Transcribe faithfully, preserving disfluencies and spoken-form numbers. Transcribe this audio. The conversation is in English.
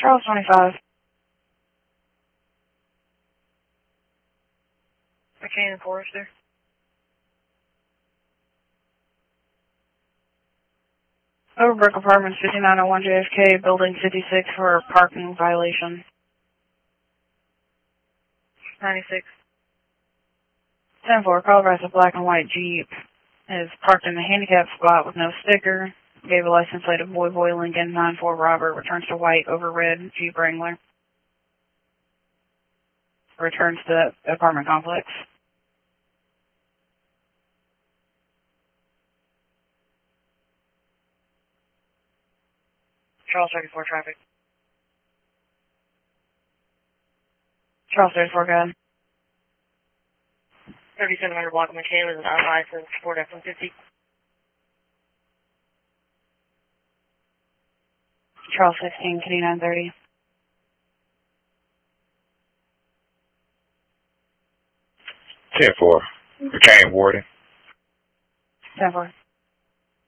Charles twenty-five. McCain and Forrester. Overbrook Apartments, fifty-nine oh one J F K, Building fifty-six for a parking violation. ninety-six. ten four, call drives a black and white Jeep. Is parked in the handicap spot with no sticker. Gave a license plate of Boy Boy Lincoln, nine four Robert. Returns to white over red Jeep Wrangler. Returns to the apartment complex. Charles thirty-four traffic. Charles thirty-four, go ahead. thirty-seven hundred block of McCain with an unlicensed Ford F one fifty. Charles sixteen, Kitty nine thirty. ten four, McCain Warden. ten four.